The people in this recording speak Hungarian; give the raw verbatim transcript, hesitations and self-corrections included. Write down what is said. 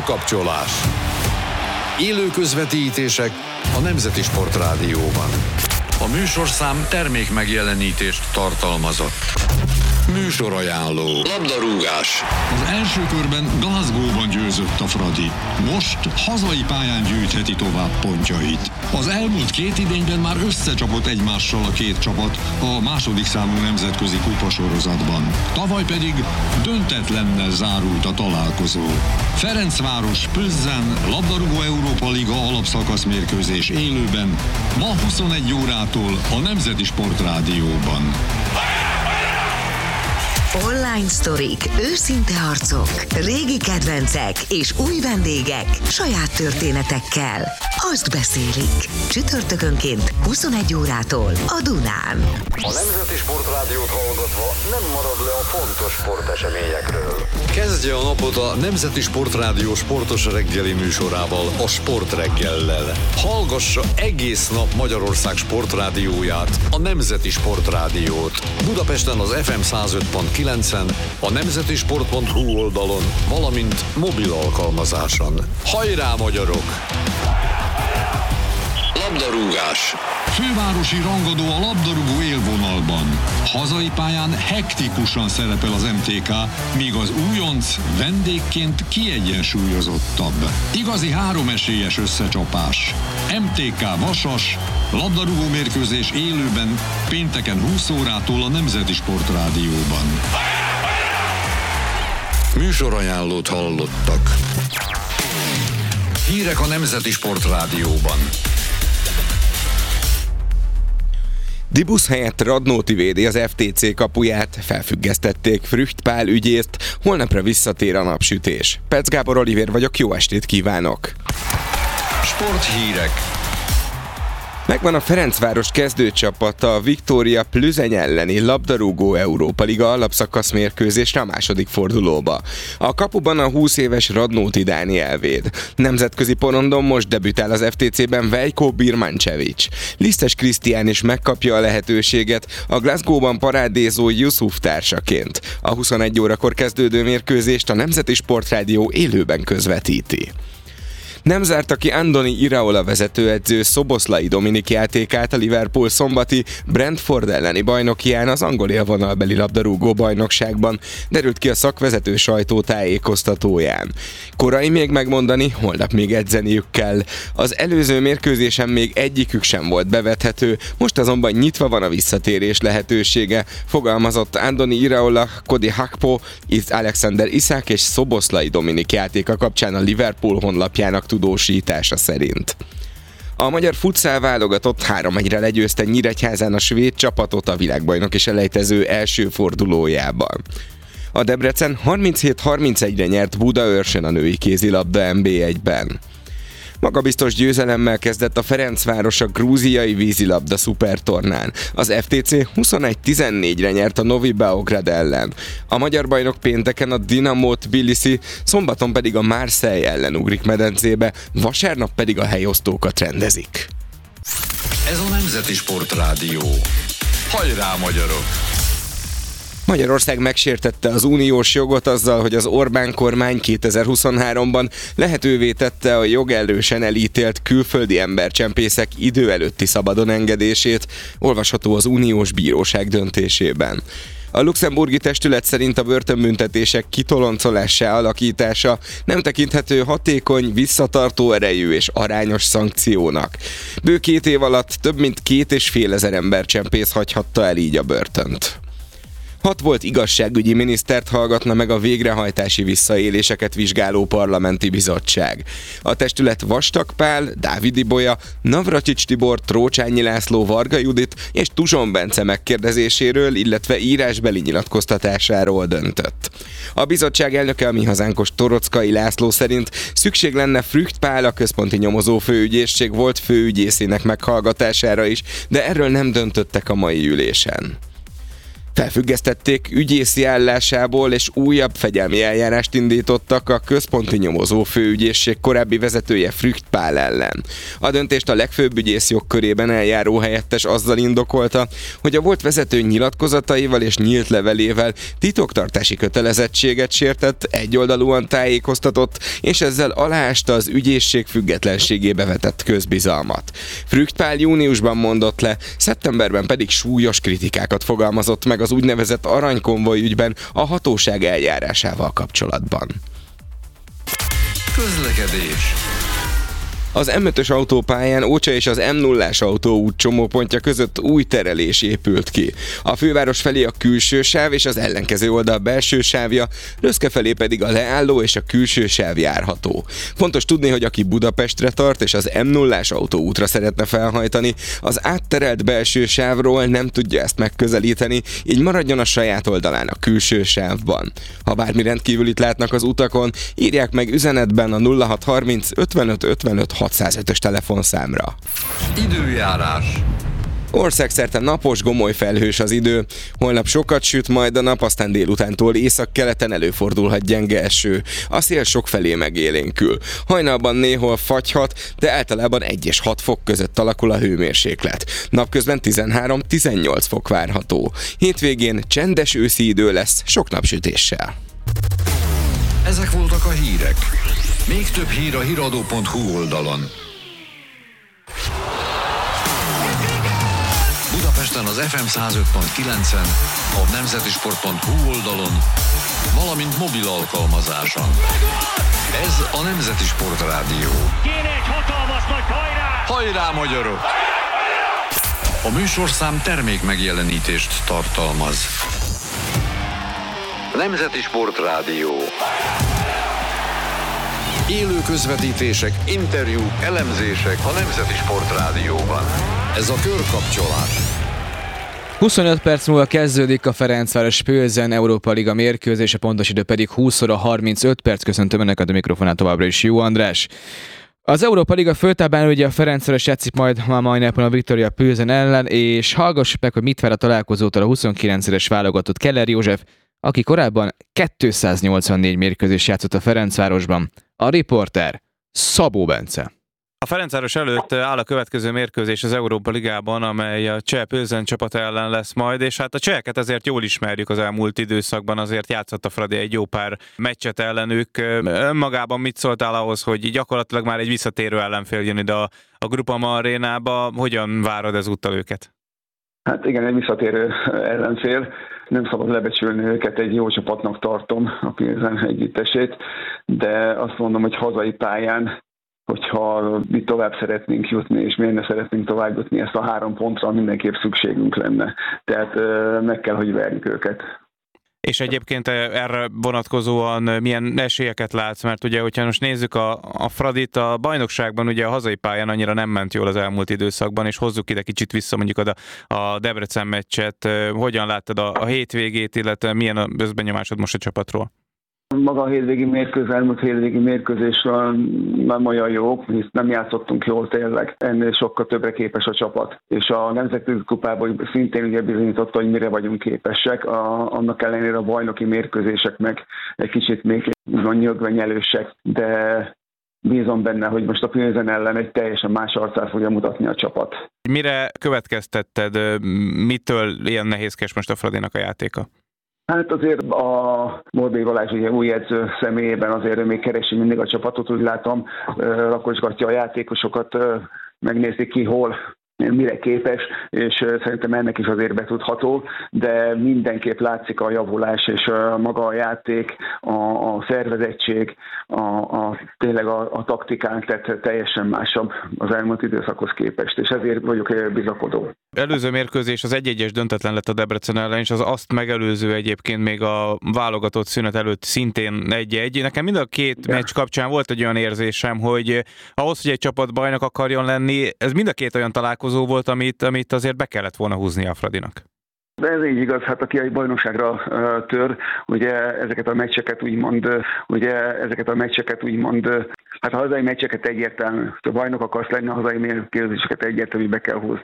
Párkapcsolás. Élő közvetítések a Nemzeti Sportrádióban. A műsorszám termék megjelenítést tartalmazott. Műsorajánló. Labdarúgás. Az első körben Glasgow-ban győzött a Fradi. Most hazai pályán gyűjtheti tovább pontjait. Az elmúlt két idényben már összecsapott egymással a két csapat a második számú nemzetközi kupasorozatban. Tavaly pedig döntetlennel zárult a találkozó. Ferencváros Plzen labdarúgó Európa Liga alapszakasz mérkőzés élőben ma huszonegy órától a Nemzeti Sportrádióban. Online sztorik, őszinte arcok, régi kedvencek és új vendégek saját történetekkel. Azt beszélik. Csütörtökönként huszonegy órától a Dunán. A Nemzeti Sportrádiót hallgatva nem marad le a fontos sporteseményekről. Kezdje a napot a Nemzeti Sportrádió sportos reggeli műsorával, a Sportreggellel. Hallgassa egész nap Magyarország sportrádióját, a Nemzeti Sportrádiót. Budapesten az ef em száz öt pont kilencen, a nemzetisport pont hu oldalon, valamint mobil alkalmazáson. Hajrá, magyarok! Labdarúgás. Fővárosi rangadó a labdarúgó élvonalban. Hazai pályán hektikusan szerepel az em té ká, míg az újonc vendégként kiegyensúlyozottabb. Igazi háromesélyes összecsapás. em té ká Vasas, labdarúgó mérkőzés élőben pénteken húsz órától a Nemzeti Sportrádióban. Műsorajánlót hallottak. Hírek a Nemzeti Sportrádióban. Dibusz helyett Radnóti védi az ef té cé kapuját, felfüggesztették Frücht Pál ügyészt, holnapra visszatér a napsütés. Perc Gábor Olivér vagyok, jó estét kívánok! Sporthírek. Megvan a Ferencváros kezdőcsapata a Viktória Plzen elleni labdarúgó Európa Liga alapszakasz mérkőzésre a második fordulóba. A kapuban a húsz éves Radnóti Dániel véd. Nemzetközi porondon most debütál az ef té cében Vejko Birmancevic. Lisztes Krisztián is megkapja a lehetőséget a Glasgow-ban parádézó Yusuf társaként. A huszonegy órakor kezdődő mérkőzést a Nemzeti Sportrádió élőben közvetíti. Nem zárta ki Andoni Iraola vezetőedző Szoboszlai Dominik játékát a Liverpool szombati Brentford elleni bajnokián az angol élvonalbeli labdarúgó bajnokságban, derült ki a szakvezető sajtó tájékoztatóján. Korai még megmondani, holnap még edzeniük kell. Az előző mérkőzésen még egyikük sem volt bevethető, most azonban nyitva van a visszatérés lehetősége, fogalmazott Andoni Iraola, Cody Gakpo, Alexander Isak és Szoboszlai Dominik játéka kapcsán a Liverpool honlapjának tudósítása szerint. A magyar futszál válogatott három egyre legyőzte Nyíregyházán a svéd csapatot a világbajnoki selejtező első fordulójában. A Debrecen harminchét harmincegyre nyert Budaörsön a női kézilabda en bé egyben. Magabiztos győzelemmel kezdett a Ferencváros a grúziai vízilabda szupertornán. Az ef té cé huszonegy tizennégyre nyert a Novi Beograd ellen. A magyar bajnok pénteken a Dinamo Tbilisi, szombaton pedig a Marseille ellen ugrik medencébe, vasárnap pedig a helyosztókat rendezik. Ez a Nemzeti Sportrádió. Hajrá, magyarok! Magyarország megsértette az uniós jogot azzal, hogy az Orbán kormány kétezer-huszonháromban lehetővé tette a jogerősen elítélt külföldi embercsempészek idő előtti szabadon engedését, olvasható az uniós bíróság döntésében. A luxemburgi testület szerint a börtönbüntetések kitoloncolásá alakítása nem tekinthető hatékony, visszatartó erejű és arányos szankciónak. Bő két év alatt több mint két és fél ezer embercsempész hagyhatta el így a börtönt. Hat volt igazságügyi minisztert hallgatna meg a végrehajtási visszaéléseket vizsgáló parlamenti bizottság. A testület Vastag Pál, Dávid Ibolya, Navracsics Tibor, Trócsányi László, Varga Judit és Tuzson Bence megkérdezéséről, illetve írásbeli nyilatkoztatásáról döntött. A bizottság elnöke, a Mi Hazánkos Torockai László szerint szükség lenne Frücht Pál, a központi nyomozó főügyészség volt főügyészének meghallgatására is, de erről nem döntöttek a mai ülésen. Felfüggesztették ügyészi állásából, és újabb fegyelmi eljárást indítottak a központi nyomozó főügyészség korábbi vezetője Frücht Pál ellen. A döntést a legfőbb ügyész jogkörében eljáró helyettes azzal indokolta, hogy a volt vezető nyilatkozataival és nyílt levelével titoktartási kötelezettséget sértett, egyoldalúan tájékoztatott, és ezzel aláásta az ügyészség függetlenségébe vetett közbizalmat. Frücht Pál júniusban mondott le, szeptemberben pedig súlyos kritikákat fogalmazott meg az úgynevezett aranykonvoj ügyben a hatóság eljárásával kapcsolatban. Közlekedés. Az em ötös autópályán Ócsa és az em nullás autóút csomópontja között új terelés épült ki. A főváros felé a külső sáv és az ellenkező oldal belső sávja, Röszke felé pedig a leálló és a külső sáv járható. Fontos tudni, hogy aki Budapestre tart és az em nullás autóútra szeretne felhajtani, az átterelt belső sávról nem tudja ezt megközelíteni, így maradjon a saját oldalán a külső sávban. Ha bármi rendkívülit látnak az utakon, írják meg üzenetben a nulla hat harminc ötvenöt ötvenöt hatszázötös telefonszámra. Időjárás. Országszerte napos, gomoly felhős az idő. Holnap sokat süt majd a nap, aztán délutántól északkeleten előfordulhat gyenge eső. A szél sokfelé megélénkül. Hajnalban néhol fagyhat, de általában egy és hat fok között alakul a hőmérséklet. Napközben tizenhárom-tizennyolc fok várható. Hétvégén csendes őszi idő lesz, sok napsütéssel. Ezek voltak a hírek. Még több hír a híradó pont hu oldalon. Budapesten az ef em száz öt pont kilencen, a nemzetisport pont hu oldalon, valamint mobil alkalmazáson. Ez a Nemzeti Sport Rádió. Kéne egy hatalmas nagy hajrá! Hajrá, magyarok! A műsorszám termék megjelenítést tartalmaz. Nemzeti Sport Rádió. Élő közvetítések, interjúk, elemzések a Nemzeti Sport Rádióban. Ez a körkapcsolás. huszonöt perc múlva kezdődik a Ferencváros Pilsen Európa Liga mérkőzés, a pontos idő pedig húsz óra harmincöt perc. Köszöntöm Önöket, a mikrofonát továbbra is Jó András. Az Európa Liga főtáblán ugye a Ferencváros játszik majd ma mai napon a Viktória Pilsen ellen, és hallgassuk meg, hogy mit vár a találkozótól a huszonkilenc válogatott Keller József, aki korábban kétszáznyolcvannégy mérkőzés játszott a Ferencvárosban. A riporter Szabó Bence. A Ferencváros előtt áll a következő mérkőzés az Európa Ligában, amely a cseh Pilsen csapata ellen lesz majd, és hát a cseheket ezért jól ismerjük az elmúlt időszakban, azért játszott a Fradi egy jó pár meccset ellenük. Önmagában mit szóltál ahhoz, hogy gyakorlatilag már egy visszatérő ellenfél jön ide a, a Groupama arénába? Hogyan várod ezúttal őket? Hát igen, egy visszatérő ellenfél. Nem szabad lebecsülni őket, egy jó csapatnak tartom a Pilsen együttesét, de azt mondom, hogy hazai pályán, hogyha mi tovább szeretnénk jutni, és miért ne szeretnénk tovább jutni, ezt a három pontra mindenképp szükségünk lenne. Tehát meg kell, hogy verjük őket. És egyébként erre vonatkozóan milyen esélyeket látsz? Mert ugye, hogyha most nézzük a, a Fradit, a bajnokságban ugye a hazai pályán annyira nem ment jól az elmúlt időszakban, és hozzuk ide kicsit vissza mondjuk a, a Debrecen meccset. Hogyan láttad a, a hétvégét, illetve milyen a összbenyomásod most a csapatról? Maga a hétvégi mérkőzés, elmúlt hétvégi mérkőzésről nem olyan jó, hisz nem játszottunk jól tényleg. Ennél sokkal többre képes a csapat. És a Nemzetközi Kupában szintén ugye bizonyította, hogy mire vagyunk képesek. A, annak ellenére a bajnoki mérkőzések meg egy kicsit még nyögvenyelősek, de bízom benne, hogy most a Pilsen ellen egy teljesen más arcát fogja mutatni a csapat. Mire következtetted, mitől ilyen nehézkes most a Fradinak a játéka? Hát azért a Borbély Balázs ugye új edző személyében azért még keresi mindig a csapatot, úgy látom, rakosgatja a játékosokat, megnézi ki hol, mire képes, és szerintem ennek is azért betudható, de mindenképp látszik a javulás, és maga a játék, a, a szervezettség, a, a, tényleg a, a taktikánk, tehát teljesen másabb az elmúlt időszakhoz képest, és ezért vagyok bizakodó. Előző mérkőzés az egy-egyes döntetlen lett a Debrecen ellen, és az azt megelőző egyébként még a válogatott szünet előtt szintén egy-egy. Nekem mind a két ja. meccs kapcsán volt egy olyan érzésem, hogy ahhoz, hogy egy csapat bajnok akarjon lenni, ez mind a két olyan találkozó volt, amit, amit azért be kellett volna húzni a Fradinak. De ez így igaz, hát aki egy bajnokságra uh, tör, ugye ezeket a meccseket úgymond, ugye ezeket a meccseket úgymond, hát a hazai meccseket egyértelmű, ha bajnok akarsz lenni, a hazai mérkőzéseket egyértelmű be kell húzni.